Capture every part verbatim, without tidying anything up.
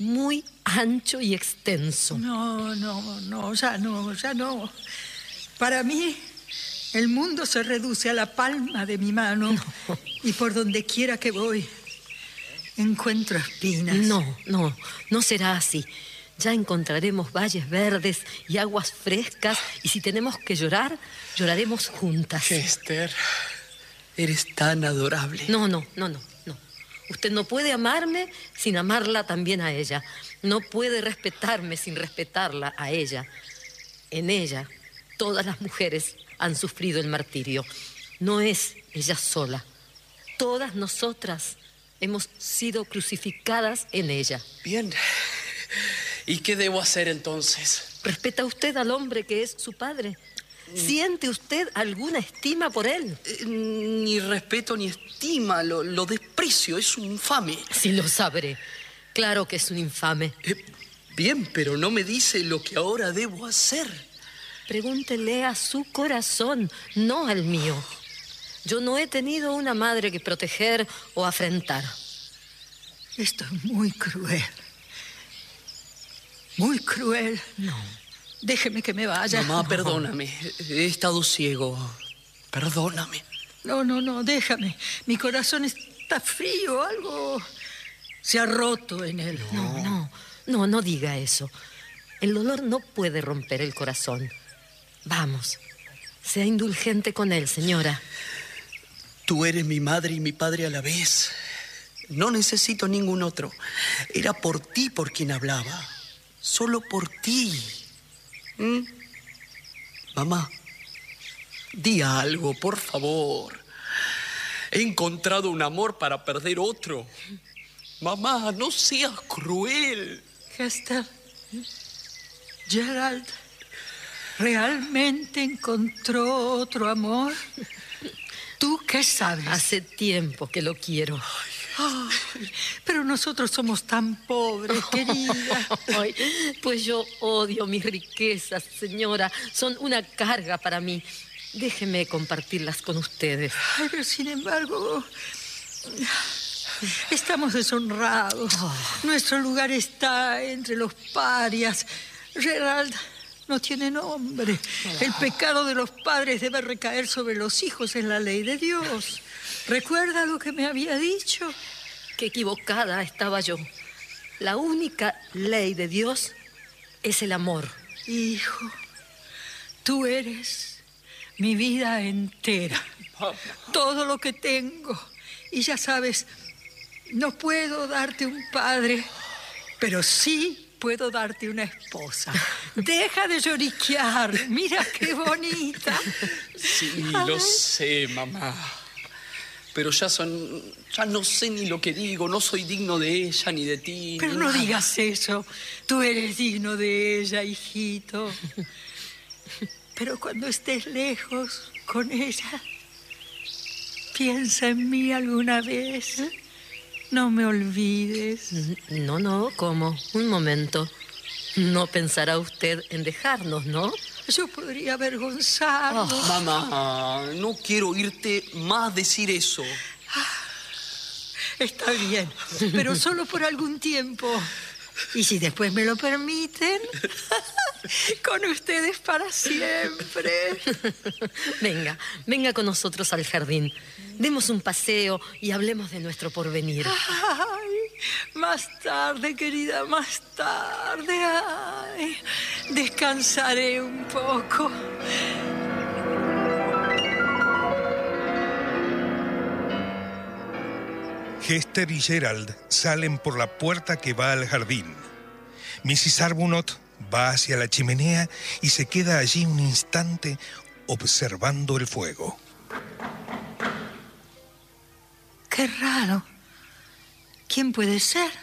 muy ancho y extenso. No, no, no, ya no, ya no. Para mí, el mundo se reduce a la palma de mi mano. No. Y por donde quiera que voy, encuentro espinas. No, no, no será así. Ya encontraremos valles verdes y aguas frescas, y si tenemos que llorar, lloraremos juntas. Esther, eres tan adorable. No, no, no, no, no. Usted no puede amarme sin amarla también a ella. No puede respetarme sin respetarla a ella. En ella, todas las mujeres han sufrido el martirio. No es ella sola. Todas nosotras hemos sido crucificadas en ella. Bien. ¿Y qué debo hacer entonces? ¿Respeta usted al hombre que es su padre? ¿Siente usted alguna estima por él? Eh, ni respeto ni estima, lo, lo desprecio, es un infame. Sí, lo sabré. Claro que es un infame. Eh, bien, pero no me dice lo que ahora debo hacer. Pregúntele a su corazón, no al mío. Yo no he tenido una madre que proteger o afrentar. Esto es muy cruel. Muy cruel. No. Déjeme que me vaya. Mamá, perdóname. He estado ciego. Perdóname. No, no, no, déjame. Mi corazón está frío, algo se ha roto en él. No, no, no, no diga eso. El dolor no puede romper el corazón. Vamos, sea indulgente con él, señora. Tú eres mi madre y mi padre a la vez. No necesito ningún otro. Era por ti por quien hablaba. Solo por ti. ¿Mm? Mamá, di algo, por favor. He encontrado un amor para perder otro. Mamá, no seas cruel. Hester, Gerald, ¿realmente encontró otro amor? ¿Tú qué sabes? Hace tiempo que lo quiero. Ay, pero nosotros somos tan pobres, querida. Ay, pues yo odio mis riquezas, señora. Son una carga para mí. Déjeme compartirlas con ustedes. Ay, pero sin embargo, estamos deshonrados. Oh. Nuestro lugar está entre los parias. Gerald no tiene nombre. Oh. El pecado de los padres debe recaer sobre los hijos en la ley de Dios. ¿Recuerda lo que me había dicho? Qué equivocada estaba yo. La única ley de Dios es el amor. Hijo, tú eres mi vida entera. Todo lo que tengo. Y ya sabes, no puedo darte un padre, pero sí puedo darte una esposa. Deja de lloriquear. Mira qué bonita. Sí, Ay. Lo sé, mamá. Pero ya son... Ya no sé ni lo que digo. No soy digno de ella ni de ti. Pero no nada. Digas eso. Tú eres digno de ella, hijito. Pero cuando estés lejos con ella, piensa en mí alguna vez. No me olvides. No, no, ¿cómo? Un momento. No pensará usted en dejarnos, ¿no? Yo podría avergonzarlo. Oh, mamá, no quiero oírte más decir eso. Ah, está bien, pero solo por algún tiempo. Y si después me lo permiten, con ustedes para siempre. Venga, venga con nosotros al jardín. Demos un paseo y hablemos de nuestro porvenir. Ay, más tarde, querida, más tarde. Ay, descansaré un poco. Hester y Gerald salen por la puerta que va al jardín. missus Arbuthnot va hacia la chimenea y se queda allí un instante observando el fuego. Qué raro. ¿Quién puede ser?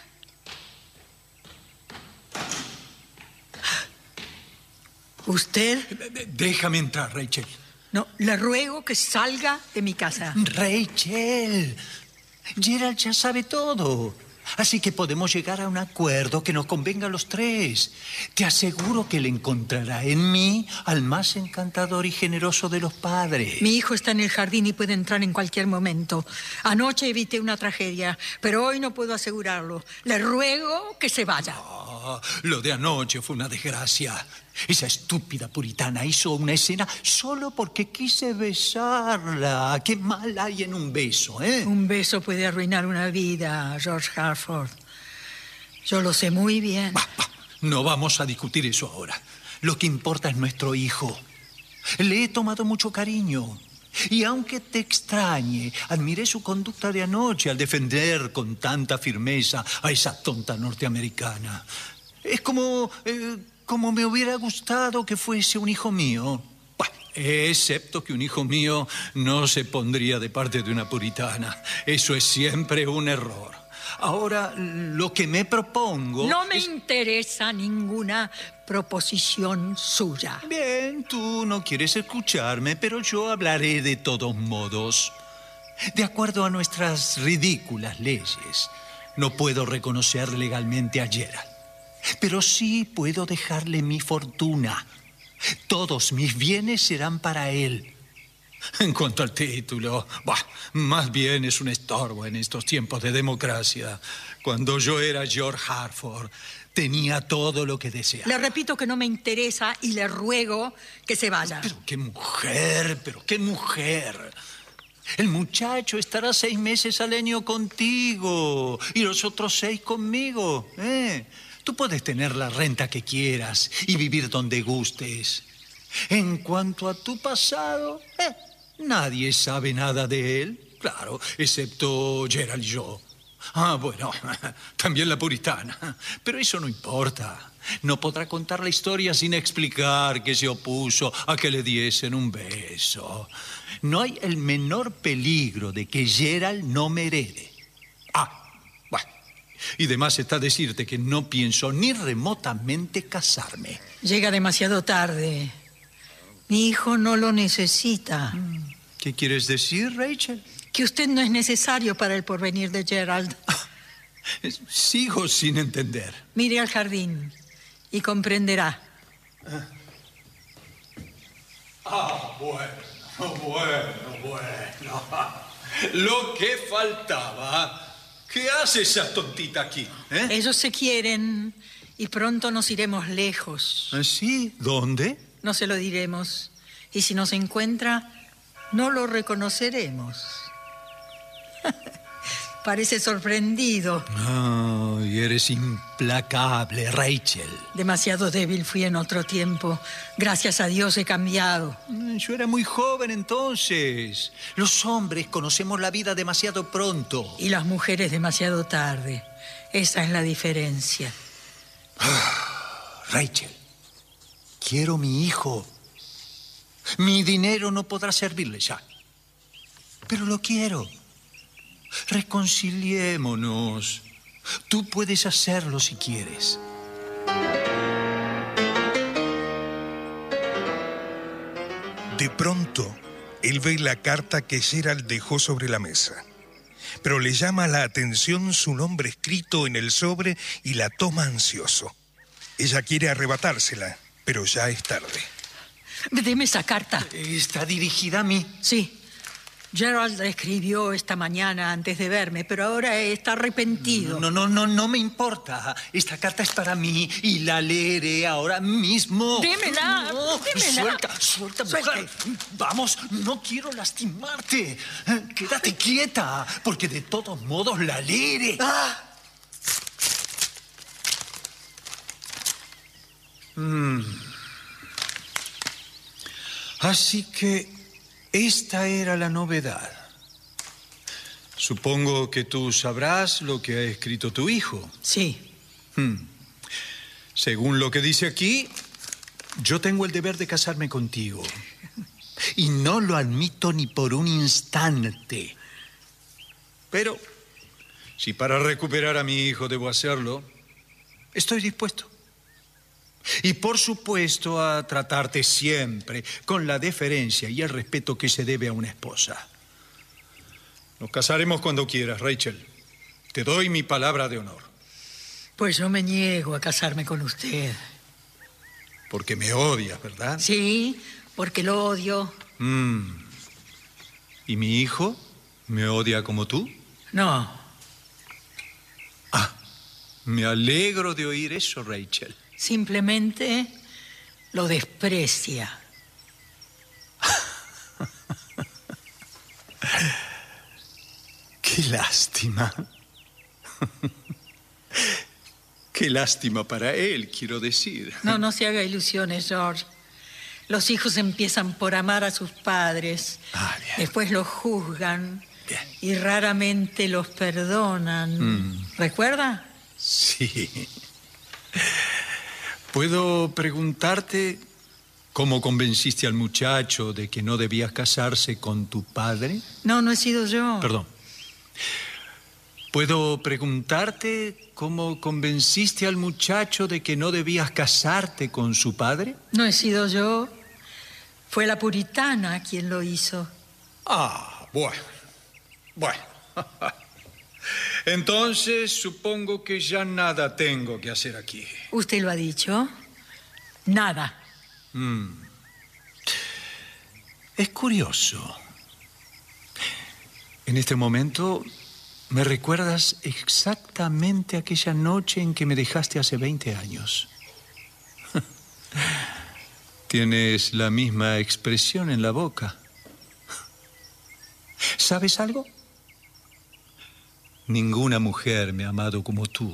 ¿Usted? Déjame entrar, Rachel. No, le ruego que salga de mi casa. Rachel, Gerald ya sabe todo. Así que podemos llegar a un acuerdo que nos convenga a los tres. Te aseguro que le encontrará en mí al más encantador y generoso de los padres. Mi hijo está en el jardín y puede entrar en cualquier momento. Anoche evité una tragedia, pero hoy no puedo asegurarlo. Le ruego que se vaya. Oh, lo de anoche fue una desgracia. Esa estúpida puritana hizo una escena solo porque quise besarla. Qué mal hay en un beso, ¿eh? Un beso puede arruinar una vida, George Harford. Yo lo sé muy bien. Bah, bah, no vamos a discutir eso ahora. Lo que importa es nuestro hijo. Le he tomado mucho cariño. Y aunque te extrañe, admiré su conducta de anoche al defender con tanta firmeza a esa tonta norteamericana. Es como... Eh, como me hubiera gustado que fuese un hijo mío. Bueno, excepto que un hijo mío no se pondría de parte de una puritana. Eso es siempre un error. Ahora, lo que me propongo... No me es... interesa ninguna proposición suya. Bien, tú no quieres escucharme, pero yo hablaré de todos modos. De acuerdo a nuestras ridículas leyes, no puedo reconocer legalmente a Gerald. Pero sí puedo dejarle mi fortuna. Todos mis bienes serán para él. En cuanto al título, bah, más bien es un estorbo en estos tiempos de democracia. Cuando yo era George Harford, tenía todo lo que deseaba. Le repito que no me interesa y le ruego que se vaya. Pero qué mujer, pero qué mujer. El muchacho estará seis meses al año contigo y los otros seis conmigo, ¿eh? Tú puedes tener la renta que quieras y vivir donde gustes. En cuanto a tu pasado, eh, nadie sabe nada de él, claro, excepto Gerald y yo. Ah, bueno, también la puritana, pero eso no importa. No podrá contar la historia sin explicar que se opuso a que le diesen un beso. No hay el menor peligro de que Gerald no me herede. Ah, bueno. Y demás está decirte que no pienso ni remotamente casarme. Llega demasiado tarde. Mi hijo no lo necesita. ¿Qué quieres decir, Rachel? Que usted no es necesario para el porvenir de Gerald. Sigo sin entender. Mire al jardín y comprenderá. Ah, bueno, bueno, bueno. Lo que faltaba. ¿Qué hace esa tontita aquí? ¿Eh? Ellos se quieren y pronto nos iremos lejos. ¿Sí? ¿Dónde? No se lo diremos. Y si nos encuentra, no lo reconoceremos. Parece sorprendido. No, y eres implacable, Rachel. Demasiado débil fui en otro tiempo. Gracias a Dios he cambiado. Yo era muy joven entonces. Los hombres conocemos la vida demasiado pronto. Y las mujeres demasiado tarde. Esa es la diferencia. Ah, Rachel, quiero mi hijo. Mi dinero no podrá servirle ya. Pero lo quiero. Reconciliémonos. Tú puedes hacerlo si quieres. De pronto, él ve la carta que Gerald dejó sobre la mesa. Pero le llama la atención su nombre escrito en el sobre y la toma ansioso. Ella quiere arrebatársela, pero ya es tarde. Deme esa carta. ¿Está dirigida a mí? Sí. Gerald la escribió esta mañana antes de verme, pero ahora está arrepentido. No, no, no, no me importa. Esta carta es para mí y la leeré ahora mismo. Démela, no, démela. Suelta, suelta, mujer. Suelte. Vamos, no quiero lastimarte. Quédate quieta, porque de todos modos la leeré. Ah. Mm. Así que esta era la novedad. Supongo que tú sabrás lo que ha escrito tu hijo. Sí. Hmm. Según lo que dice aquí, yo tengo el deber de casarme contigo. Y no lo admito ni por un instante. Pero, si para recuperar a mi hijo debo hacerlo, estoy dispuesto. Y por supuesto a tratarte siempre con la deferencia y el respeto que se debe a una esposa. Nos casaremos cuando quieras, Rachel. Te doy mi palabra de honor. Pues yo me niego a casarme con usted. Porque me odias, ¿verdad? Sí, porque lo odio. Mm. ¿Y mi hijo me odia como tú? No. Ah, me alegro de oír eso, Rachel. Simplemente lo desprecia. Qué lástima. Qué lástima para él, quiero decir. No, no se haga ilusiones, George. Los hijos empiezan por amar a sus padres. Ah, bien. Después los juzgan. Bien. Y raramente los perdonan. Mm. ¿Recuerda? Sí. ¿Puedo preguntarte cómo convenciste al muchacho de que no debías casarse con tu padre? No, no he sido yo. Perdón. ¿Puedo preguntarte cómo convenciste al muchacho de que no debías casarte con su padre? No he sido yo. Fue la puritana quien lo hizo. Ah, bueno. Bueno. Entonces supongo que ya nada tengo que hacer aquí. ¿Usted lo ha dicho? Nada. Mm. Es curioso. En este momento me recuerdas exactamente aquella noche en que me dejaste hace veinte años. Tienes la misma expresión en la boca. ¿Sabes algo? Ninguna mujer me ha amado como tú.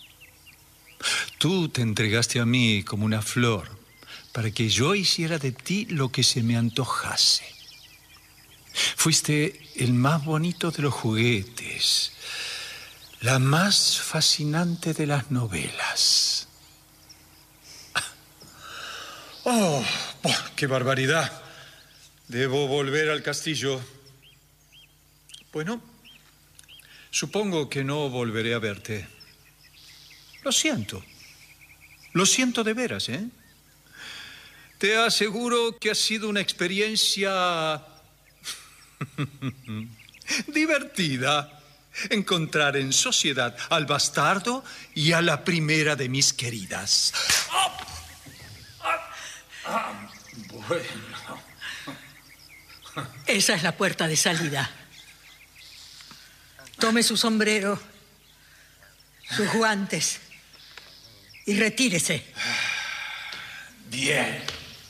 Tú te entregaste a mí como una flor para que yo hiciera de ti lo que se me antojase. Fuiste el más bonito de los juguetes, la más fascinante de las novelas. ¡Oh, qué barbaridad! Debo volver al castillo. Bueno, supongo que no volveré a verte. Lo siento. Lo siento de veras, ¿eh? Te aseguro que ha sido una experiencia divertida encontrar en sociedad al bastardo y a la primera de mis queridas. Bueno. Esa es la puerta de salida. Tome su sombrero, sus guantes y retírese. Bien.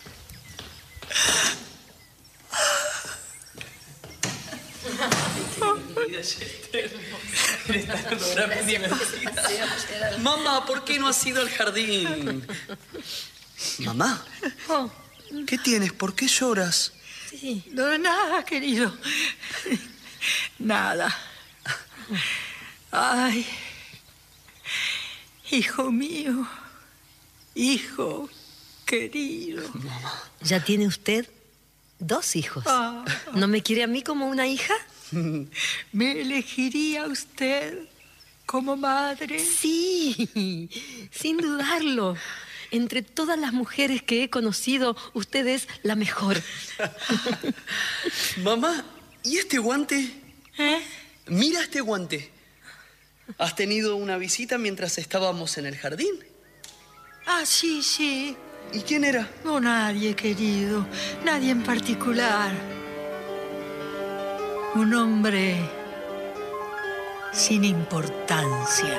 Mamá, ¿por qué no has ido al jardín? Mamá, Oh, ¿qué tienes? ¿Por qué lloras? sí. No, nada, querido. Nada. Ay, hijo mío, hijo querido. Ya tiene usted dos hijos. Ah. ¿No me quiere a mí como una hija? ¿Me elegiría usted como madre? Sí, sin dudarlo. Entre todas las mujeres que he conocido, usted es la mejor. Mamá, ¿y este guante? ¿Eh? Mira este guante. ¿Has tenido una visita mientras estábamos en el jardín? Ah, sí, sí. ¿Y quién era? No, nadie, querido. Nadie en particular. Un hombre sin importancia.